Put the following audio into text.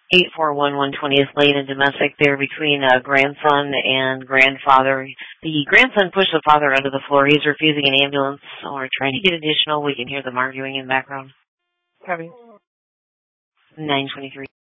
841-120th Lane and domestic there between grandson and grandfather. The grandson pushed the father under the floor. He's refusing an ambulance or trying to get additional. We can hear them arguing in the background. Copy. 923.